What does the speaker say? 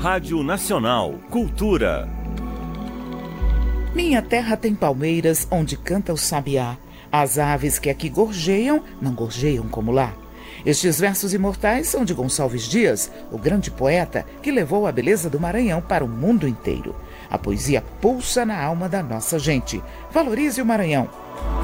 Rádio Nacional, Cultura. Minha terra tem palmeiras onde canta o sabiá. As aves que aqui gorjeiam, não gorjeiam como lá. Estes versos imortais são de Gonçalves Dias, o grande poeta que levou a beleza do Maranhão para o mundo inteiro. A poesia pulsa na alma da nossa gente. Valorize o Maranhão.